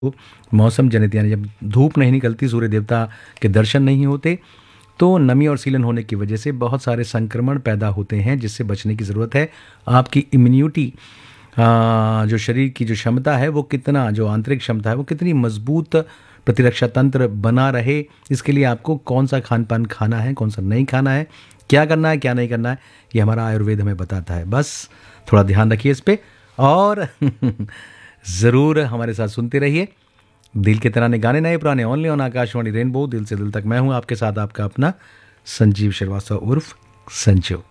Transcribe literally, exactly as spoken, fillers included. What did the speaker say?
मौसम जनित, यानी जब धूप नहीं निकलती, सूर्य देवता के दर्शन नहीं होते, तो नमी और सीलन होने की वजह से बहुत सारे संक्रमण पैदा होते हैं, जिससे बचने की ज़रूरत है। आपकी इम्यूनिटी, जो शरीर की जो क्षमता है वो कितना, जो आंतरिक क्षमता है वो कितनी मजबूत प्रतिरक्षा तंत्र बना रहे, इसके लिए आपको कौन सा खान पान खाना है, कौन सा नहीं खाना है, क्या करना है क्या नहीं करना है, ये हमारा आयुर्वेद हमें बताता है। बस थोड़ा ध्यान रखिए इस पे, और ज़रूर हमारे साथ सुनते रहिए। दिल के तराने गाने नए पुराने, ओनली ऑन आकाशवाणी रेनबो, दिल से दिल तक। मैं हूं आपके साथ आपका अपना संजीव श्रीवास्तव उर्फ संजू।